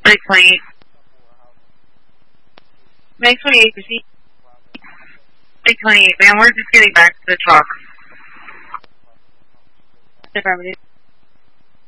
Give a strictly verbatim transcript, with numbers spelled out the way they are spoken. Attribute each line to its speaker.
Speaker 1: May twenty-eighth. May twenty-eighth, is he? May twenty-eighth, man, we're just getting back to the talk. Affirmative.